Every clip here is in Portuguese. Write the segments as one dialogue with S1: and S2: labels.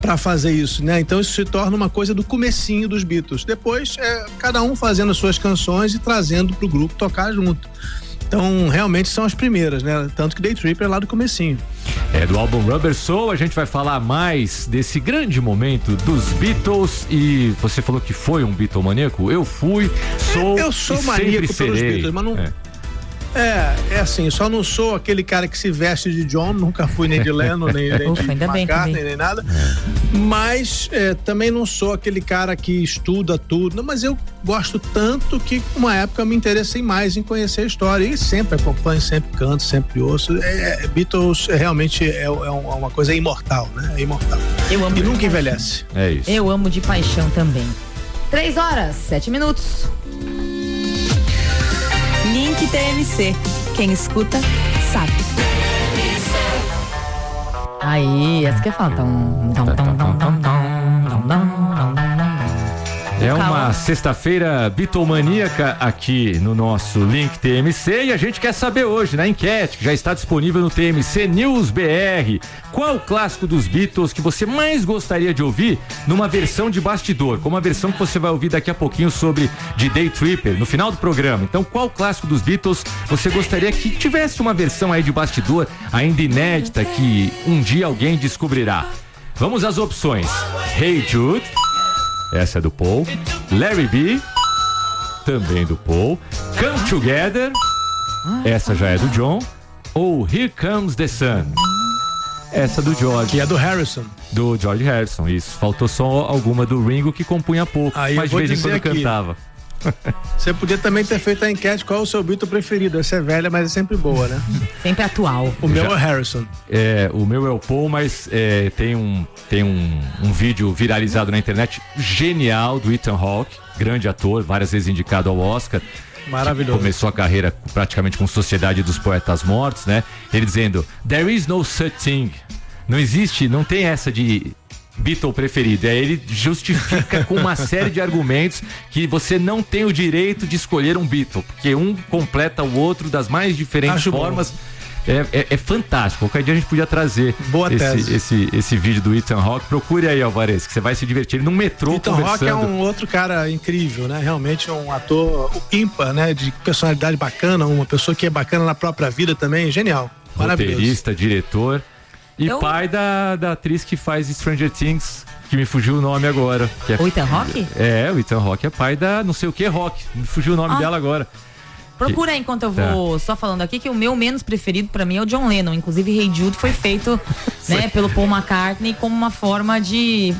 S1: para fazer isso, né? Então isso se torna uma coisa do comecinho dos Beatles. Depois cada um fazendo as suas canções e trazendo pro grupo tocar junto. Então realmente são as primeiras, né? Tanto que Day Tripper é lá do comecinho.
S2: Do álbum Rubber Soul, a gente vai falar mais desse grande momento dos Beatles. E você falou que foi um Beatlemaníaco? Eu fui, sou
S1: eu sou
S2: e
S1: maníaco
S2: sempre
S1: pelos
S2: serei.
S1: Beatles, mas não... É assim, só não sou aquele cara que se veste de John, nunca fui nem de Lennon, nem de McCartney, nem nada. Mas também não sou aquele cara que estuda tudo. Não, mas eu gosto tanto que uma época eu me interessei mais em conhecer a história. E sempre acompanho, sempre canto, sempre ouço. Beatles realmente é uma coisa imortal, né? É imortal.
S3: Eu amo.
S1: E nunca envelhece.
S2: É isso.
S3: Eu amo de paixão também. 3h07.
S4: Link TMC. Quem escuta, sabe.
S3: Aí, essa que é falta.
S2: É uma sexta-feira bitomaníaca aqui no nosso Link TMC e a gente quer saber hoje, na enquete que já está disponível no TMC News BR, qual o clássico dos Beatles que você mais gostaria de ouvir numa versão de bastidor, como a versão que você vai ouvir daqui a pouquinho sobre de Day Tripper, no final do programa. Então, qual clássico dos Beatles você gostaria que tivesse uma versão aí de bastidor, ainda inédita, que um dia alguém descobrirá? Vamos às opções. Hey Jude, essa é do Paul. Larry B, também do Paul. Come Together, essa já é do John. Ou Here Comes the Sun, essa do George.
S1: Que é do Harrison.
S2: Do George Harrison, isso. Faltou só alguma do Ringo que compunha pouco,
S1: aí
S2: mas de vez em quando cantava.
S1: Você podia também ter feito a enquete qual é o seu Beatle preferido. Essa é velha, mas é sempre boa, né?
S3: Sempre atual.
S1: O meu é Harrison.
S2: O meu é o Paul, mas tem um vídeo viralizado na internet genial do Ethan Hawke, grande ator, várias vezes indicado ao Oscar.
S1: Maravilhoso.
S2: Começou a carreira praticamente com Sociedade dos Poetas Mortos, né? Ele dizendo: There is no such thing. Não existe, não tem essa de Beatle preferido. Ele justifica com uma série de argumentos que você não tem o direito de escolher um Beatle, porque um completa o outro das mais diferentes formas. É fantástico. Qualquer dia a gente podia trazer esse vídeo do Ethan Hawke. Procure aí, Alvarez, que você vai se divertir. Ele num metrô
S1: Ethan Hawke é um outro cara incrível, né? Realmente é um ator ímpar, né? De personalidade bacana, uma pessoa que é bacana na própria vida também. Genial. Maravilhoso.
S2: Roteirista, diretor e pai da atriz que faz Stranger Things, que me fugiu o nome agora. Que
S3: o Ethan Hawke?
S2: O Ethan Hawke é pai da não sei o que Rock. Me fugiu o nome dela agora.
S3: Procura aí enquanto eu vou só falando aqui que o meu menos preferido pra mim é o John Lennon. Inclusive, Hey Jude foi feito pelo Paul McCartney como uma forma de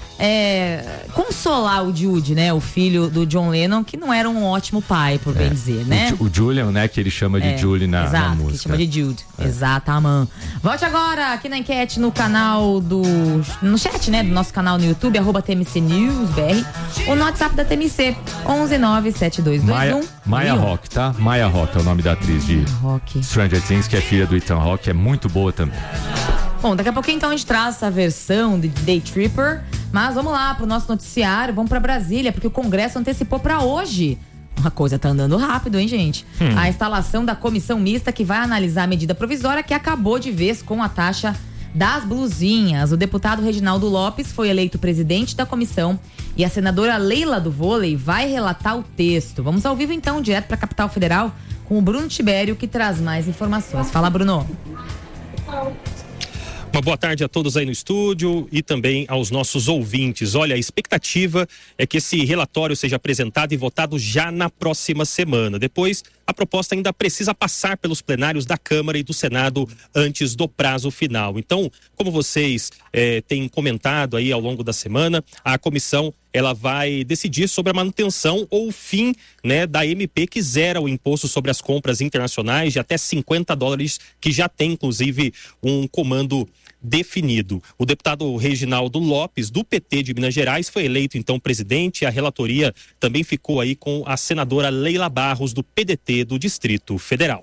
S3: consolar o Jude, né? O filho do John Lennon, que não era um ótimo pai, por bem dizer, né?
S2: O Julian, né? Que ele chama de Julie na música.
S3: Que chama de Jude. Exatamente. Vote agora aqui na enquete no canal no chat, né? Do nosso canal no YouTube, @TMC News BR, ou no WhatsApp da TMC, 1197221.
S2: Maya Hawke, tá? Maya Hawke é o nome da atriz de Stranger Things, que é filha do Ethan Hawke, é muito boa também.
S3: Bom, daqui a pouquinho então a gente traz essa versão de Day Tripper, mas vamos lá pro nosso noticiário, vamos pra Brasília, porque o Congresso antecipou pra hoje. Uma coisa tá andando rápido, hein, gente? A instalação da comissão mista que vai analisar a medida provisória que acabou de vez com a taxa das blusinhas. O deputado Reginaldo Lopes foi eleito presidente da comissão e a senadora Leila do Vôlei vai relatar o texto. Vamos ao vivo então, direto pra Capital Federal, com o Bruno Tibério, que traz mais informações. Fala, Bruno.
S5: Uma boa tarde a todos aí no estúdio e também aos nossos ouvintes. Olha, a expectativa é que esse relatório seja apresentado e votado já na próxima semana. Depois, a proposta ainda precisa passar pelos plenários da Câmara e do Senado antes do prazo final. Então, como vocês têm comentado aí ao longo da semana, a comissão ela vai decidir sobre a manutenção ou o fim, né, da MP que zera o imposto sobre as compras internacionais de até $50, que já tem inclusive um comando definido. O deputado Reginaldo Lopes, do PT de Minas Gerais, foi eleito então presidente. A relatoria também ficou aí com a senadora Leila Barros, do PDT do Distrito Federal.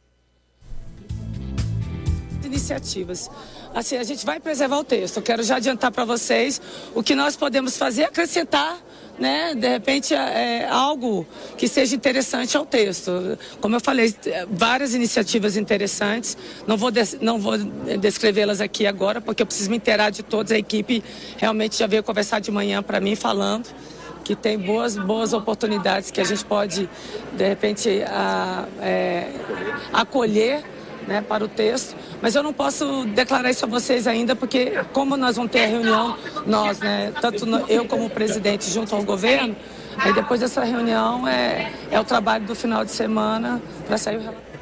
S6: Iniciativas. Assim, a gente vai preservar o texto. Eu quero já adiantar para vocês o que nós podemos fazer, acrescentar né, de repente, algo que seja interessante ao texto. Como eu falei, várias iniciativas interessantes, não vou descrevê-las aqui agora, porque eu preciso me inteirar de todas. A equipe realmente já veio conversar de manhã para mim, falando que tem boas oportunidades que a gente pode, de repente, acolher, né, para o texto, mas eu não posso declarar isso a vocês ainda, porque como nós vamos ter a reunião, nós, né, tanto eu como presidente junto ao governo, aí depois dessa reunião é o trabalho do final de semana para sair o relatório.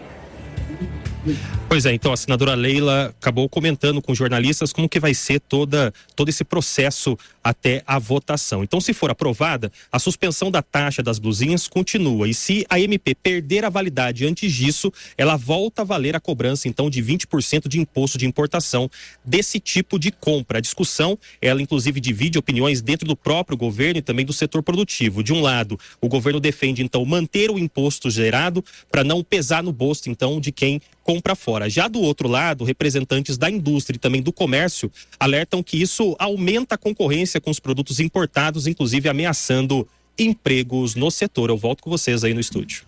S5: Pois é, então a senadora Leila acabou comentando com jornalistas como que vai ser todo esse processo até a votação. Então, se for aprovada, a suspensão da taxa das blusinhas continua. E se a MP perder a validade antes disso, ela volta a valer a cobrança, então, de 20% de imposto de importação desse tipo de compra. A discussão, ela inclusive divide opiniões dentro do próprio governo e também do setor produtivo. De um lado, o governo defende, então, manter o imposto gerado para não pesar no bolso, então, de quem compra fora. Já do outro lado, representantes da indústria e também do comércio alertam que isso aumenta a concorrência com os produtos importados, inclusive ameaçando empregos no setor. Eu volto com vocês aí no estúdio.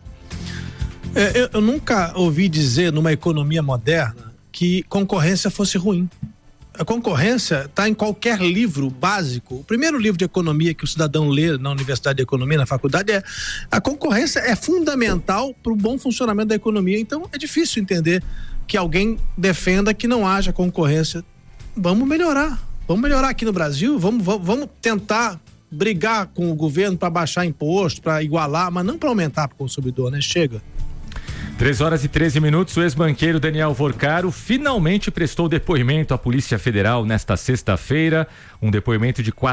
S1: Eu nunca ouvi dizer numa economia moderna que concorrência fosse ruim. A concorrência está em qualquer livro básico. O primeiro livro de economia que o cidadão lê na Universidade de Economia, na faculdade, a concorrência é fundamental para o bom funcionamento da economia. Então é difícil entender que alguém defenda que não haja concorrência. Vamos melhorar aqui no Brasil, vamos tentar brigar com o governo para baixar imposto, para igualar, mas não para aumentar para o consumidor, né? Chega.
S2: 3h13, o ex-banqueiro Daniel Vorcaro finalmente prestou depoimento à Polícia Federal nesta sexta-feira, um depoimento de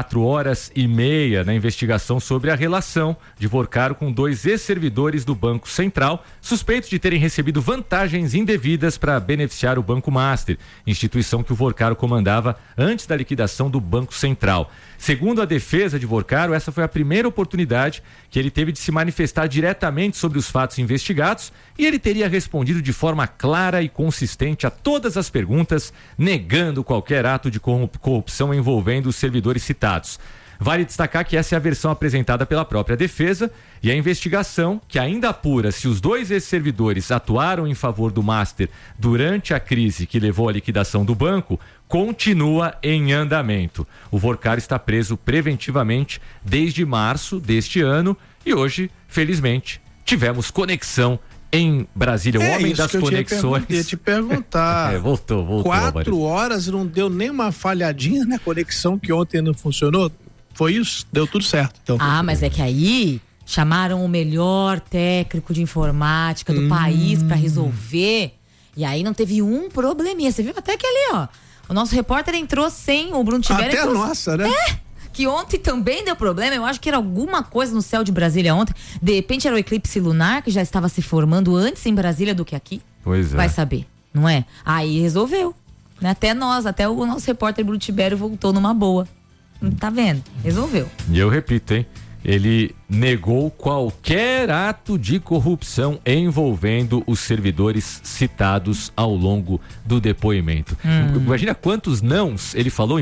S2: 4h30 na investigação sobre a relação de Vorcaro com 2 ex-servidores do Banco Central, suspeitos de terem recebido vantagens indevidas para beneficiar o Banco Master, instituição que o Vorcaro comandava antes da liquidação do Banco Central. Segundo a defesa de Vorcaro, essa foi a primeira oportunidade que ele teve de se manifestar diretamente sobre os fatos investigados e ele teria respondido de forma clara e consistente a todas as perguntas, negando qualquer ato de corrupção envolvendo os servidores citados. Vale destacar que essa é a versão apresentada pela própria defesa e a investigação, que ainda apura se os 2 ex-servidores atuaram em favor do Master durante a crise que levou à liquidação do banco, continua em andamento. O Vorcaro está preso preventivamente desde março deste ano e hoje, felizmente, tivemos conexão em Brasília, o homem das conexões.
S1: Eu ia te perguntar.
S2: Voltou.
S1: 4 horas e não deu nem uma falhadinha na conexão que ontem não funcionou? Foi isso? Deu tudo certo. Então.
S3: Mas é que aí chamaram o melhor técnico de informática do país para resolver e aí não teve um probleminha. Você viu até que ali, ó, o nosso repórter entrou sem o Bruno Tibério.
S1: Até a nossa, né?
S3: Que ontem também deu problema. Eu acho que era alguma coisa no céu de Brasília ontem. De repente era o eclipse lunar que já estava se formando antes em Brasília do que aqui.
S2: Pois é.
S3: Vai saber, não é? Aí resolveu. Né? Até o nosso repórter Bruno Tibério voltou numa boa. Tá vendo? Resolveu.
S2: E eu repito, hein? Ele negou qualquer ato de corrupção envolvendo os servidores citados ao longo do depoimento. Imagina quantos nãos ele falou em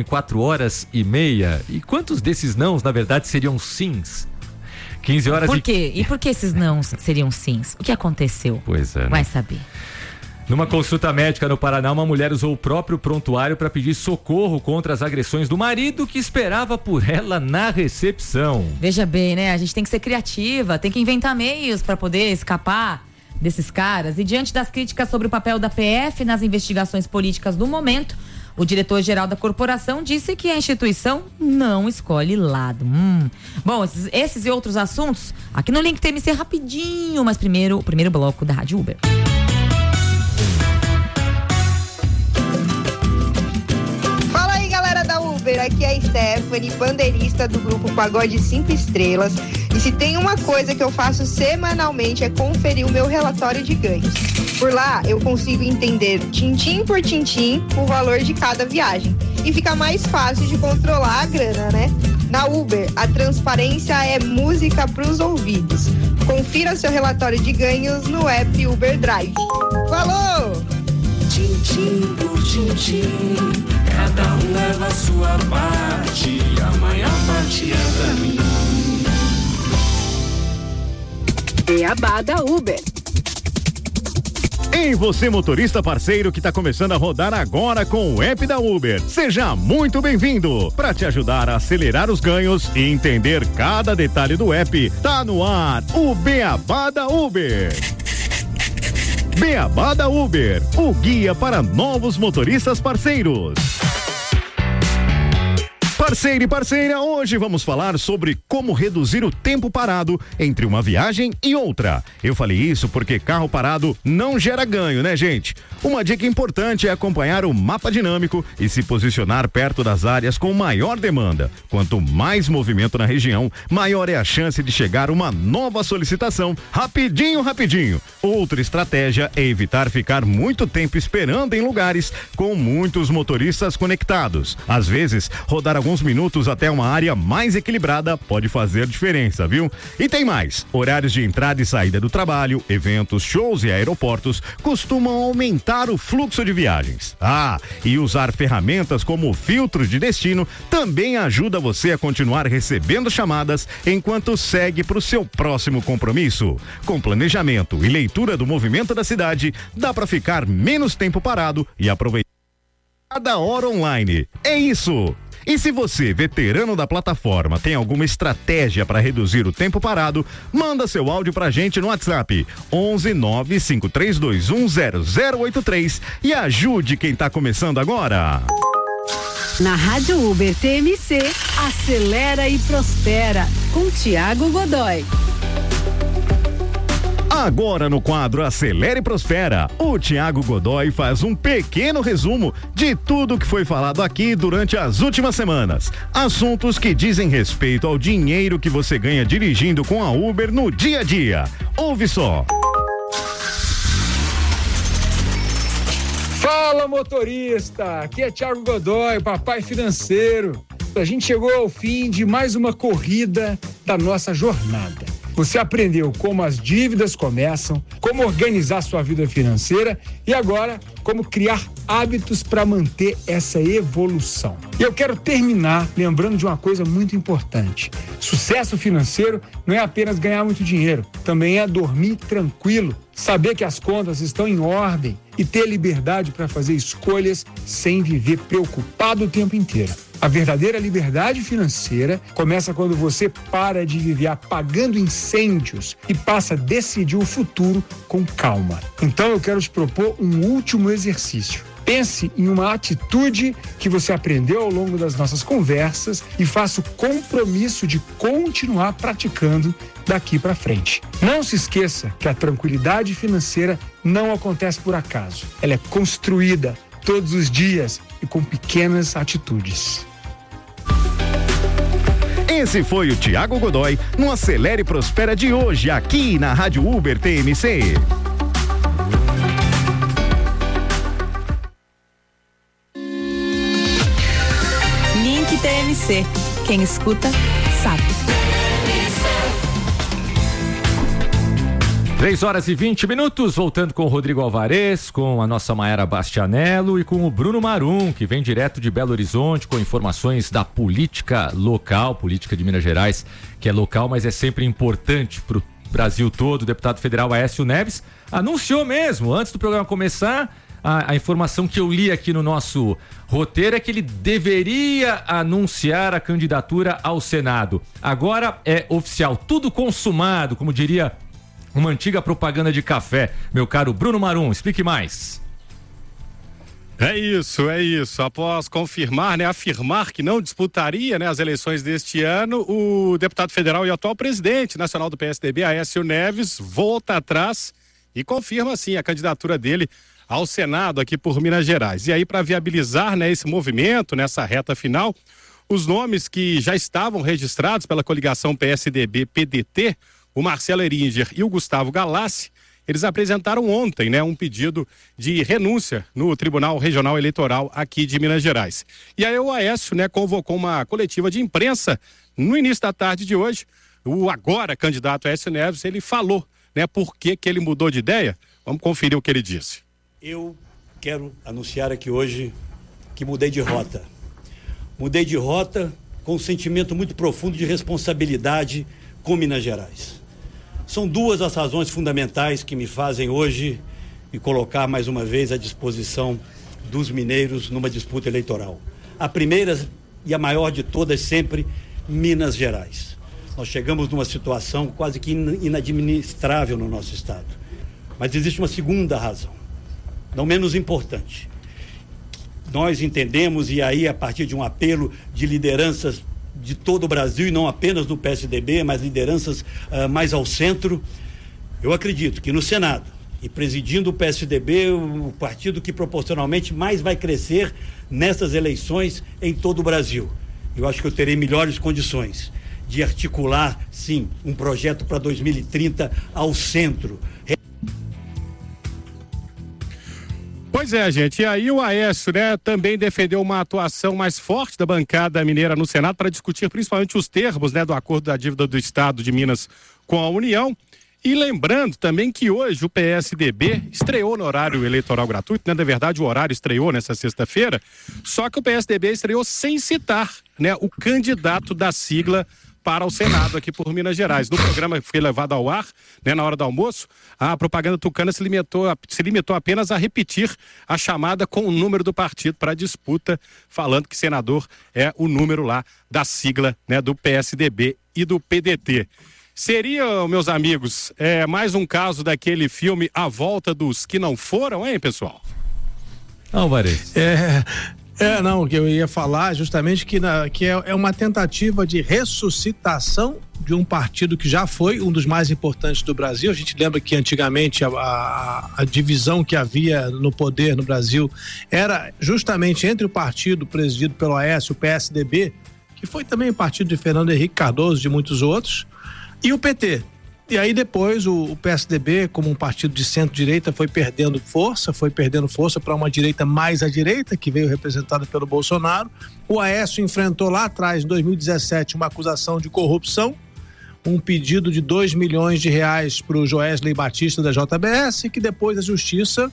S2: 4h30 e quantos desses nãos, na verdade, seriam sims. 15 horas
S3: Por quê? E por que esses nãos seriam sims? O que aconteceu?
S2: Pois é.
S3: Vai saber.
S2: Numa consulta médica no Paraná, uma mulher usou o próprio prontuário para pedir socorro contra as agressões do marido que esperava por ela na recepção.
S3: Veja bem, né? A gente tem que ser criativa, tem que inventar meios para poder escapar desses caras. E diante das críticas sobre o papel da PF nas investigações políticas do momento, o diretor-geral da corporação disse que a instituição não escolhe lado. Bom, esses e outros assuntos aqui no Link TMC rapidinho, mas primeiro o primeiro bloco da Rádio Uber.
S7: Aqui é a Stephanie, bandeirista do grupo Pagode 5 Estrelas. E se tem uma coisa que eu faço semanalmente é conferir o meu relatório de ganhos. Por lá eu consigo entender tintim por tintim o valor de cada viagem. E fica mais fácil de controlar a grana, né? Na Uber, a transparência é música pros ouvidos. Confira seu relatório de ganhos no app Uber Drive. Falou!
S8: Tintim por tintim, cada um leva a sua parte, a maior parte é da mim.
S9: Beabá da Uber.
S10: Ei, você motorista parceiro que está começando a rodar agora com o app da Uber. Seja muito bem-vindo. Para te ajudar a acelerar os ganhos e entender cada detalhe do app, tá no ar o Beabá da Uber. Beabá da Uber, o guia para novos motoristas parceiros. Parceiro e parceira, hoje vamos falar sobre como reduzir o tempo parado entre uma viagem e outra. Eu falei isso porque carro parado não gera ganho, né, gente? Uma dica importante é acompanhar o mapa dinâmico e se posicionar perto das áreas com maior demanda. Quanto mais movimento na região, maior é a chance de chegar uma nova solicitação rapidinho. Outra estratégia é evitar ficar muito tempo esperando em lugares com muitos motoristas conectados. Às vezes, rodar alguns minutos até uma área mais equilibrada pode fazer diferença, viu? E tem mais, horários de entrada e saída do trabalho, eventos, shows e aeroportos costumam aumentar o fluxo de viagens. E usar ferramentas como o filtro de destino também ajuda você a continuar recebendo chamadas enquanto segue para o seu próximo compromisso. Com planejamento e leitura do movimento da cidade, dá para ficar menos tempo parado e aproveitar cada hora online. É isso! E se você, veterano da plataforma, tem alguma estratégia para reduzir o tempo parado, manda seu áudio pra gente no WhatsApp 11 95321 0083 e ajude quem tá começando agora.
S9: Na Rádio Uber TMC, acelera e prospera com Thiago Godoy.
S10: Agora no quadro Acelera e Prospera, o Thiago Godoy faz um pequeno resumo de tudo que foi falado aqui durante as últimas semanas. Assuntos que dizem respeito ao dinheiro que você ganha dirigindo com a Uber no dia a dia. Ouve só.
S11: Fala, motorista! Aqui é Thiago Godoy, papai financeiro. A gente chegou ao fim de mais uma corrida da nossa jornada. Você aprendeu como as dívidas começam, como organizar sua vida financeira e agora como criar hábitos para manter essa evolução. E eu quero terminar lembrando de uma coisa muito importante. Sucesso financeiro não é apenas ganhar muito dinheiro, também é dormir tranquilo, saber que as contas estão em ordem e ter liberdade para fazer escolhas sem viver preocupado o tempo inteiro. A verdadeira liberdade financeira começa quando você para de viver apagando incêndios e passa a decidir o futuro com calma. Então eu quero te propor um último exercício. Pense em uma atitude que você aprendeu ao longo das nossas conversas e faça o compromisso de continuar praticando daqui para frente. Não se esqueça que a tranquilidade financeira não acontece por acaso. Ela é construída todos os dias e com pequenas atitudes.
S10: Esse foi o Thiago Godoy no Acelera e Prospera de hoje, aqui na Rádio Uber TMC.
S4: Link TMC. Quem escuta, sabe.
S2: 3h20, voltando com o Rodrigo Alvarez, com a nossa Mayara Bastianello e com o Bruno Marum, que vem direto de Belo Horizonte com informações da política local, política de Minas Gerais, que é local, mas é sempre importante para o Brasil todo. O deputado federal Aécio Neves anunciou mesmo, antes do programa começar, a informação que eu li aqui no nosso roteiro é que ele deveria anunciar a candidatura ao Senado. Agora é oficial, tudo consumado, como diria uma antiga propaganda de café. Meu caro Bruno Marum, explique mais.
S5: É isso. Após confirmar, afirmar que não disputaria, as eleições deste ano, o deputado federal e atual presidente nacional do PSDB, Aécio Neves, volta atrás e confirma, sim, a candidatura dele ao Senado aqui por Minas Gerais. E aí, para viabilizar, esse movimento, nessa reta final, os nomes que já estavam registrados pela coligação PSDB-PDT, o Marcelo Eringer e o Gustavo Galassi, eles apresentaram ontem, um pedido de renúncia no Tribunal Regional Eleitoral aqui de Minas Gerais. E aí o Aécio, convocou uma coletiva de imprensa no início da tarde de hoje. O agora candidato Aécio Neves, ele falou, por que ele mudou de ideia. Vamos conferir o que ele disse.
S12: Eu quero anunciar aqui hoje que mudei de rota. Mudei de rota com um sentimento muito profundo de responsabilidade com Minas Gerais. São duas as razões fundamentais que me fazem hoje me colocar mais uma vez à disposição dos mineiros numa disputa eleitoral. A primeira e a maior de todas sempre, Minas Gerais. Nós chegamos numa situação quase que inadministrável no nosso estado. Mas existe uma segunda razão, não menos importante. Nós entendemos, e aí a partir de um apelo de lideranças de todo o Brasil, e não apenas do PSDB, mas lideranças mais ao centro, eu acredito que no Senado, e presidindo o PSDB, o partido que proporcionalmente mais vai crescer nessas eleições em todo o Brasil. Eu acho que eu terei melhores condições de articular, sim, um projeto para 2030 ao centro.
S13: Pois é, gente, e aí o Aécio, né, também defendeu uma atuação mais forte da bancada mineira no Senado para discutir principalmente os termos, né, do acordo da dívida do Estado de Minas com a União. E lembrando também que hoje o PSDB estreou no horário eleitoral gratuito, né? Na verdade o horário estreou nessa sexta-feira, só que o PSDB estreou sem citar, né, o candidato da sigla para o Senado aqui por Minas Gerais. No programa que foi levado ao ar, né, na hora do almoço, a propaganda tucana se limitou apenas a repetir a chamada com o número do partido para a disputa, falando que senador é o número lá da sigla, né, do PSDB e do PDT. Seria, meus amigos, mais um caso daquele filme A Volta dos que Não Foram, hein, pessoal?
S2: Não, Vares.
S1: Não, o que eu ia falar justamente que é uma tentativa de ressuscitação de um partido que já foi um dos mais importantes do Brasil. A gente lembra que antigamente a divisão que havia no poder no Brasil era justamente entre o partido presidido pelo Aécio, o PSDB, que foi também o partido de Fernando Henrique Cardoso e de muitos outros, e o PT. E aí depois o PSDB, como um partido de centro-direita, foi perdendo força para uma direita mais à direita, que veio representada pelo Bolsonaro. O Aécio enfrentou lá atrás, em 2017, uma acusação de corrupção, um pedido de R$2 milhões para o Joesley Batista da JBS, que depois a justiça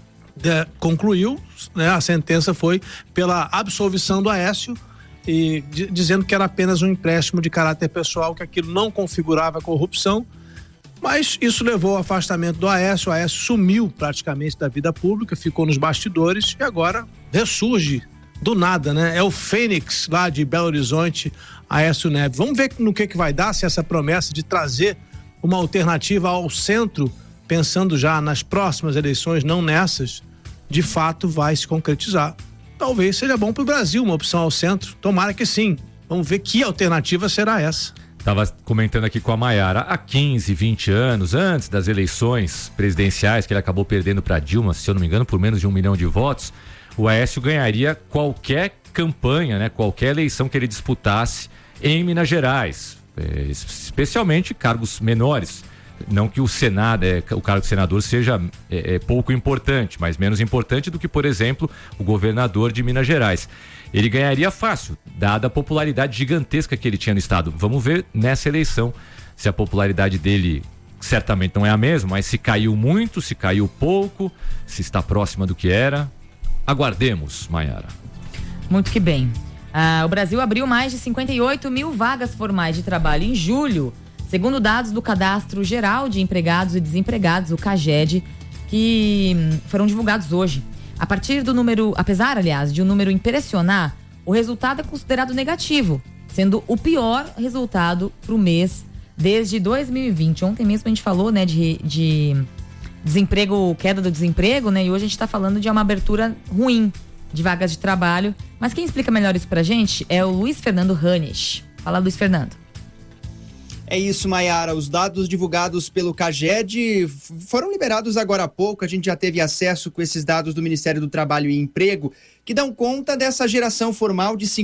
S1: concluiu, né, a sentença foi pela absolvição do Aécio, e dizendo que era apenas um empréstimo de caráter pessoal, que aquilo não configurava corrupção. Mas isso levou ao afastamento do Aécio. O Aécio sumiu praticamente da vida pública, ficou nos bastidores e agora ressurge do nada, né? É o Fênix lá de Belo Horizonte, Aécio Neves. Vamos ver no que vai dar, se essa promessa de trazer uma alternativa ao centro, pensando já nas próximas eleições, não nessas, de fato vai se concretizar. Talvez seja bom para o Brasil uma opção ao centro. Tomara que sim. Vamos ver que alternativa será essa.
S2: Estava comentando aqui com a Maiara, há 15, 20 anos, antes das eleições presidenciais, que ele acabou perdendo para Dilma, se eu não me engano, por menos de 1 milhão de votos, o Aécio ganharia qualquer campanha, né, qualquer eleição que ele disputasse em Minas Gerais, especialmente cargos menores. Não que o Senado, o cargo de senador seja pouco importante, mas menos importante do que, por exemplo, o governador de Minas Gerais. Ele ganharia fácil, dada a popularidade gigantesca que ele tinha no estado. Vamos ver nessa eleição se a popularidade dele certamente não é a mesma, mas se caiu muito, se caiu pouco, se está próxima do que era. Aguardemos, Maiara.
S3: Muito que bem. O Brasil abriu mais de 58 mil vagas formais de trabalho em julho, segundo dados do Cadastro Geral de Empregados e Desempregados, o CAGED, que foram divulgados hoje. Apesar, aliás, de um número impressionar, o resultado é considerado negativo, sendo o pior resultado para o mês desde 2020. Ontem mesmo a gente falou, né, de desemprego, queda do desemprego, né, e hoje a gente está falando de uma abertura ruim de vagas de trabalho. Mas quem explica melhor isso pra gente é o Luiz Fernando Hanisch. Fala, Luiz Fernando.
S14: É isso, Maiara. Os dados divulgados pelo CAGED foram liberados agora há pouco. A gente já teve acesso com esses dados do Ministério do Trabalho e Emprego, que dão conta dessa geração formal de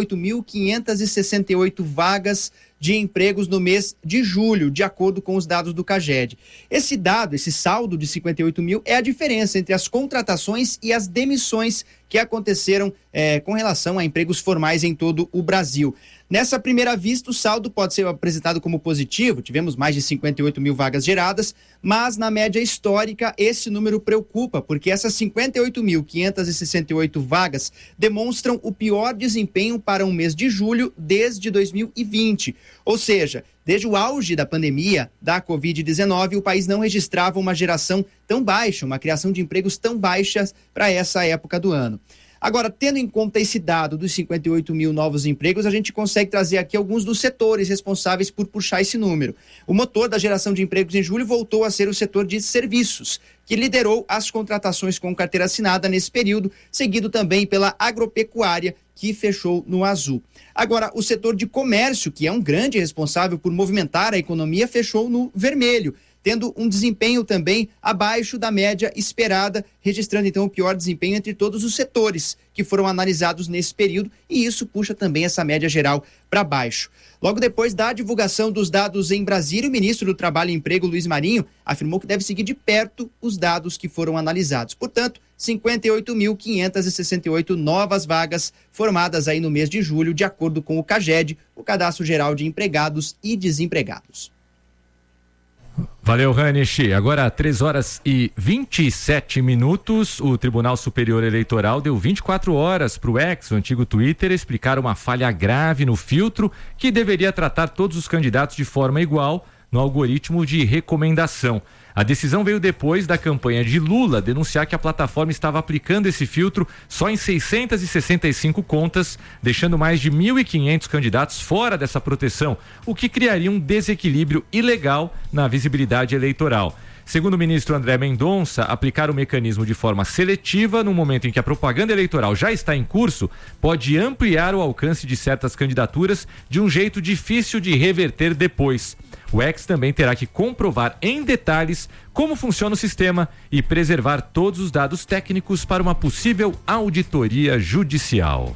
S14: 58.568 vagas de empregos no mês de julho, de acordo com os dados do CAGED. Esse saldo de 58 mil é a diferença entre as contratações e as demissões que aconteceram com relação a empregos formais em todo o Brasil. Nessa primeira vista, o saldo pode ser apresentado como positivo, tivemos mais de 58 mil vagas geradas, mas na média histórica esse número preocupa, porque essas 58.568 vagas demonstram o pior desempenho para um mês de julho desde 2020. Ou seja, desde o auge da pandemia da Covid-19, o país não registrava uma geração tão baixa, uma criação de empregos tão baixa para essa época do ano. Agora, tendo em conta esse dado dos 58 mil novos empregos, a gente consegue trazer aqui alguns dos setores responsáveis por puxar esse número. O motor da geração de empregos em julho voltou a ser o setor de serviços, que liderou as contratações com carteira assinada nesse período, seguido também pela agropecuária, que fechou no azul. Agora, o setor de comércio, que é um grande responsável por movimentar a economia, fechou no vermelho, tendo um desempenho também abaixo da média esperada, registrando então o pior desempenho entre todos os setores que foram analisados nesse período, e isso puxa também essa média geral para baixo. Logo depois da divulgação dos dados em Brasília, o ministro do Trabalho e Emprego, Luiz Marinho, afirmou que deve seguir de perto os dados que foram analisados. Portanto, 58.568 novas vagas formadas aí no mês de julho, de acordo com o CAGED, o Cadastro Geral de Empregados e Desempregados.
S2: Valeu, Hanish. Agora, 3h27, o Tribunal Superior Eleitoral deu 24 horas para o X, o antigo Twitter, explicar uma falha grave no filtro que deveria tratar todos os candidatos de forma igual no algoritmo de recomendação. A decisão veio depois da campanha de Lula denunciar que a plataforma estava aplicando esse filtro só em 665 contas, deixando mais de 1.500 candidatos fora dessa proteção, o que criaria um desequilíbrio ilegal na visibilidade eleitoral. Segundo o ministro André Mendonça, aplicar o mecanismo de forma seletiva no momento em que a propaganda eleitoral já está em curso pode ampliar o alcance de certas candidaturas de um jeito difícil de reverter depois. O X também terá que comprovar em detalhes como funciona o sistema e preservar todos os dados técnicos para uma possível auditoria judicial.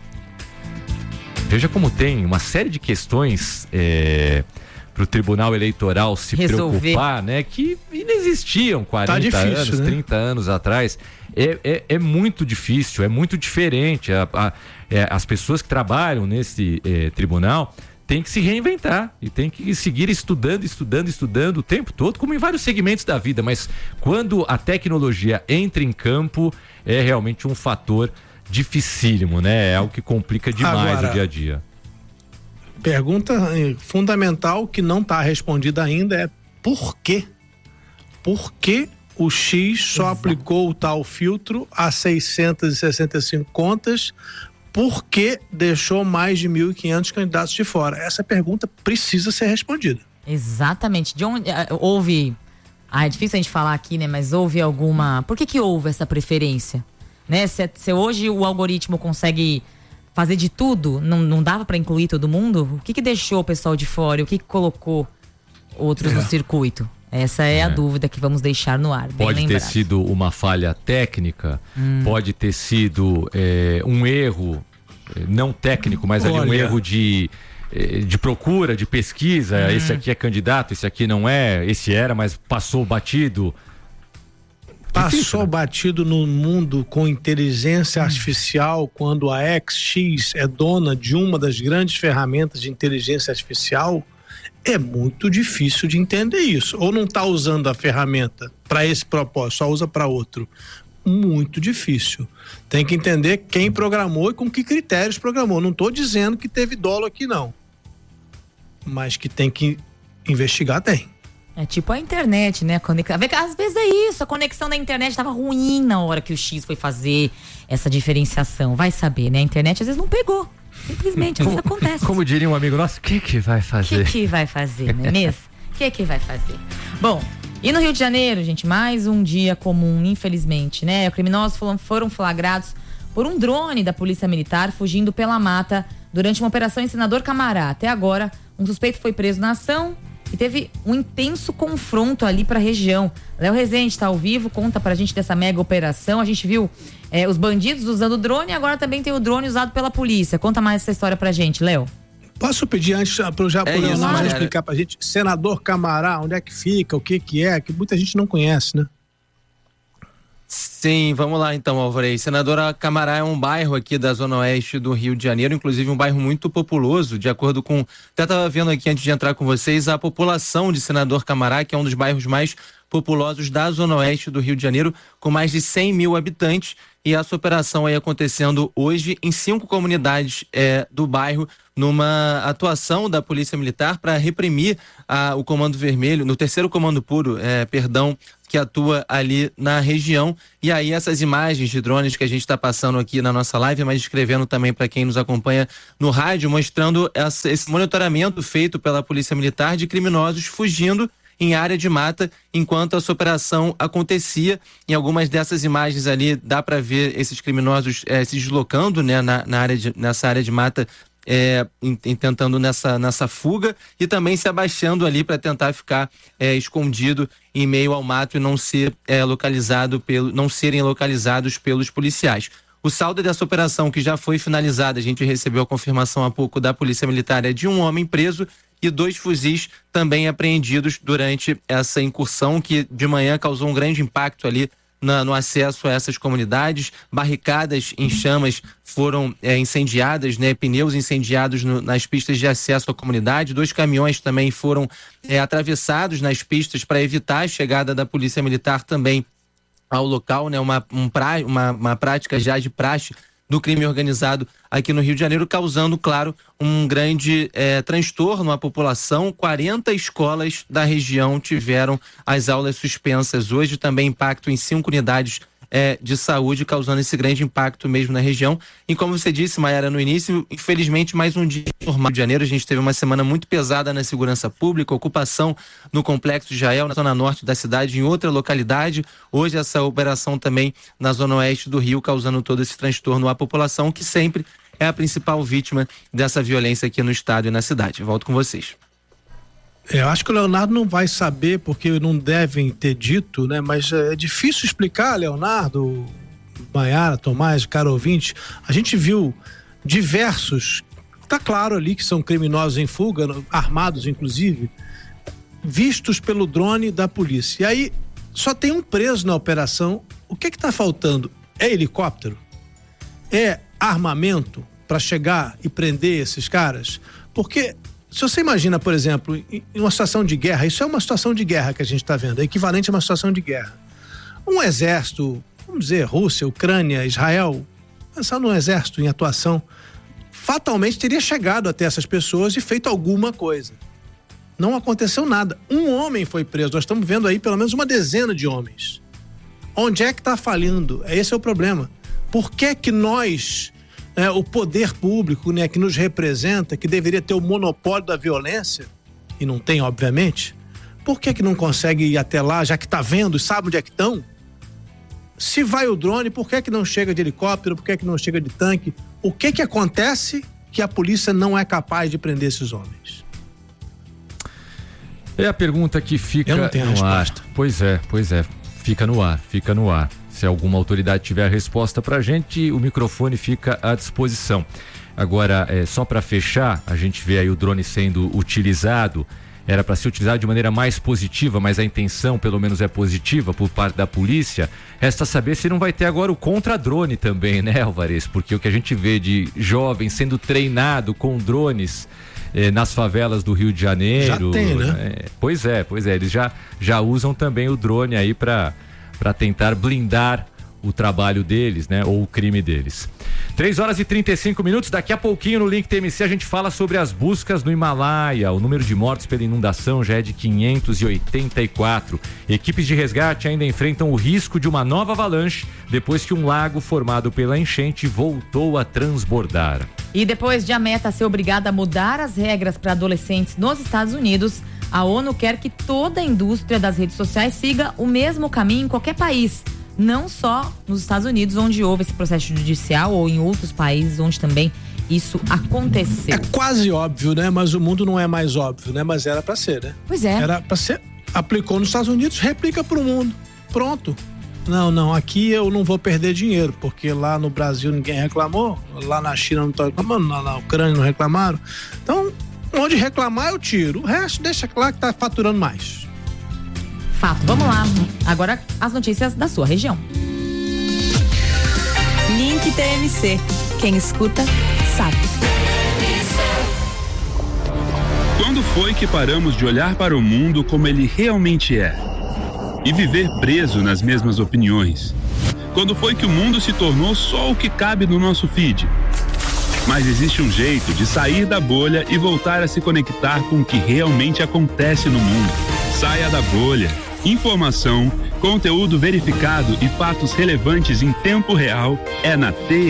S2: Veja como tem uma série de questões para o Tribunal Eleitoral se preocupar, né? Que inexistiam 40 anos, né? 30 anos atrás. É muito difícil, é muito diferente. As pessoas que trabalham nesse tribunal tem que se reinventar e tem que seguir estudando o tempo todo, como em vários segmentos da vida, mas quando a tecnologia entra em campo, é realmente um fator dificílimo, né? É algo que complica demais o dia a dia.
S1: Pergunta fundamental que não está respondida ainda é por quê? Por que o X só aplicou o tal filtro a 665 contas? Por que deixou mais de 1.500 candidatos de fora? Essa pergunta precisa ser respondida.
S3: Exatamente. De onde houve... é difícil a gente falar aqui, né? Mas houve alguma... Por que houve essa preferência? Né? Se hoje o algoritmo consegue fazer de tudo, não dava para incluir todo mundo? O que deixou o pessoal de fora? O que colocou outros no circuito? Essa é a dúvida que vamos deixar no ar.
S2: Pode ter sido uma falha técnica, pode ter sido um erro, não técnico, mas ali um erro de procura, de pesquisa. Esse aqui é candidato, esse aqui não é, esse era, mas passou batido.
S1: Passou batido no mundo com inteligência artificial, quando a XX é dona de uma das grandes ferramentas de inteligência artificial. É muito difícil de entender isso. Ou não está usando a ferramenta para esse propósito, só usa para outro. Muito difícil. Tem que entender quem programou e com que critérios programou. Não estou dizendo que teve dolo aqui, não. Mas que tem que investigar, tem.
S3: É tipo a internet, né? Às vezes é isso, a conexão da internet estava ruim na hora que o X foi fazer essa diferenciação. Vai saber, né? A internet às vezes não pegou. Simplesmente, isso acontece.
S2: Como diria um amigo nosso, o que vai fazer?
S3: O que vai fazer, não é mesmo? O que vai fazer? Bom, e no Rio de Janeiro, gente, mais um dia comum, infelizmente, né? Criminosos foram flagrados por um drone da Polícia Militar fugindo pela mata durante uma operação em Senador Camará. Até agora, um suspeito foi preso na ação e teve um intenso confronto ali para a região. Léo Rezende está ao vivo, conta pra gente dessa mega operação. A gente viu os bandidos usando o drone e agora também tem o drone usado pela polícia. Conta mais essa história pra gente, Léo.
S1: Posso pedir antes pro Leonardo explicar pra gente, Senador Camará, onde é que fica, o que é, que muita gente não conhece, né?
S15: Sim, vamos lá então, Alvarez. Senadora Camará é um bairro aqui da Zona Oeste do Rio de Janeiro, inclusive um bairro muito populoso, de acordo com... Até estava vendo aqui antes de entrar com vocês, a população de Senador Camará, que é um dos bairros mais populosos da Zona Oeste do Rio de Janeiro, com mais de 100 mil habitantes. e essa operação aí acontecendo hoje em 5 comunidades do bairro, numa atuação da Polícia Militar para reprimir o Comando Vermelho, no 3º Comando Puro, que atua ali na região. E aí essas imagens de drones que a gente está passando aqui na nossa live, mas descrevendo também para quem nos acompanha no rádio, mostrando esse monitoramento feito pela Polícia Militar de criminosos fugindo em área de mata enquanto essa operação acontecia. Em algumas dessas imagens ali dá para ver esses criminosos se deslocando, né, nessa área de mata, tentando nessa fuga, e também se abaixando ali para tentar ficar escondido em meio ao mato e não ser não serem localizados pelos policiais. O saldo dessa operação, que já foi finalizada, a gente recebeu a confirmação há pouco da Polícia Militar, é de um homem preso e 2 fuzis também apreendidos durante essa incursão, que de manhã causou um grande impacto ali no acesso a essas comunidades. Barricadas em chamas foram incendiadas, né? Pneus incendiados nas pistas de acesso à comunidade. 2 caminhões também foram atravessados nas pistas para evitar a chegada da Polícia Militar também ao local, né? Uma prática já de praxe do crime organizado aqui no Rio de Janeiro, causando, claro, um grande transtorno à população. 40 escolas da região tiveram as aulas suspensas hoje, também impacto em 5 unidades de saúde, causando esse grande impacto mesmo na região. E como você disse, Maiara, no início, infelizmente, mais um dia normal. No Rio de Janeiro, a gente teve uma semana muito pesada na segurança pública, ocupação no Complexo de Israel, na zona norte da cidade, em outra localidade. Hoje, essa operação também na zona oeste do Rio, causando todo esse transtorno à população, que sempre é a principal vítima dessa violência aqui no estado e na cidade. Volto com vocês.
S1: Eu acho que o Leonardo não vai saber, porque não devem ter dito, né? Mas é difícil explicar, Leonardo, Maiara, Tomás, caro ouvinte. A gente viu diversos, tá claro ali que são criminosos em fuga, armados inclusive, vistos pelo drone da polícia. E aí só tem um preso na operação. O que tá faltando? É helicóptero? É armamento para chegar e prender esses caras? Porque se você imagina, por exemplo, em uma situação de guerra, isso é uma situação de guerra que a gente está vendo, é equivalente a uma situação de guerra. Um exército, vamos dizer, Rússia, Ucrânia, Israel, pensar num exército em atuação, fatalmente teria chegado até essas pessoas e feito alguma coisa. Não aconteceu nada. Um homem foi preso, nós estamos vendo aí pelo menos uma dezena de homens. Onde é que está falindo? Esse é o problema. Por que nós, o poder público, né, que nos representa, que deveria ter o monopólio da violência, e não tem, obviamente, por que não consegue ir até lá, já que está vendo, sabe onde é que estão? Se vai o drone, por que não chega de helicóptero, por que não chega de tanque? O que acontece que a polícia não é capaz de prender esses homens?
S2: É a pergunta que fica
S1: Eu não tenho a resposta.
S2: Pois é, fica no ar. Se alguma autoridade tiver a resposta pra gente, o microfone fica à disposição. Agora, só para fechar, a gente vê aí o drone sendo utilizado, era para ser utilizado de maneira mais positiva, mas a intenção pelo menos é positiva por parte da polícia. Resta saber se não vai ter agora o contra-drone também, né, Alvarez? Porque o que a gente vê de jovens sendo treinado com drones nas favelas do Rio de Janeiro...
S1: Já tem, né?
S2: Pois é, eles já usam também o drone aí para tentar blindar o trabalho deles, né? Ou o crime deles. 3h35, daqui a pouquinho no Link TMC a gente fala sobre as buscas no Himalaia. O número de mortos pela inundação já é de 584. Equipes de resgate ainda enfrentam o risco de uma nova avalanche depois que um lago formado pela enchente voltou a transbordar.
S3: E depois de a Meta ser obrigada a mudar as regras para adolescentes nos Estados Unidos, a ONU quer que toda a indústria das redes sociais siga o mesmo caminho em qualquer país, não só nos Estados Unidos, onde houve esse processo judicial, ou em outros países onde também isso aconteceu.
S1: É quase óbvio, né? Mas o mundo não é mais óbvio, né? Mas era para ser, né?
S3: Pois é.
S1: Era para ser. Aplicou nos Estados Unidos, replica pro mundo. Pronto. Não, aqui eu não vou perder dinheiro, porque lá no Brasil ninguém reclamou, lá na China não estão reclamando, na Ucrânia não reclamaram. Então, onde reclamar eu tiro, o resto deixa claro que tá faturando mais.
S3: Fato, vamos lá. Agora as notícias da sua região.
S4: Link TMC. Quem escuta, sabe.
S16: Quando foi que paramos de olhar para o mundo como ele realmente é? E viver preso nas mesmas opiniões? Quando foi que o mundo se tornou só o que cabe no nosso feed? Mas existe um jeito de sair da bolha e voltar a se conectar com o que realmente acontece no mundo. Saia da bolha. Informação, conteúdo verificado e fatos relevantes em tempo real é na